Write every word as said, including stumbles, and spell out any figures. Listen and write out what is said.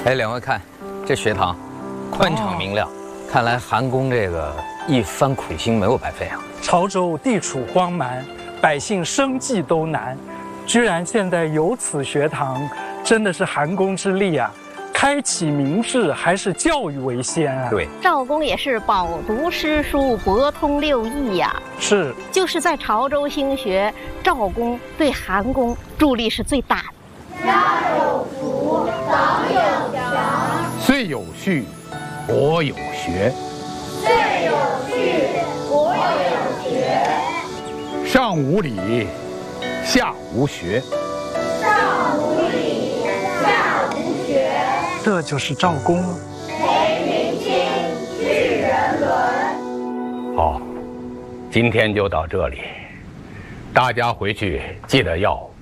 哎，两位看，这学堂宽敞明亮，哦、看来韩公这个一番苦心没有白费啊。 潮州地处荒蛮，百姓生计都难，居然现在有此学堂，真的是韩公之力啊！开启民智还是教育为先啊？ 对， 赵公也是饱读诗书，博通六艺呀、啊。 是， 就是在潮州兴学，赵公对韩公助力是最大的。 家有福，党有强； 岁有序，国有学。 岁有序，国有学。 上无礼，下无学。 上无礼，下无学。 这就是赵公。 培明清，育人伦。 好，今天就到这里，大家回去记得要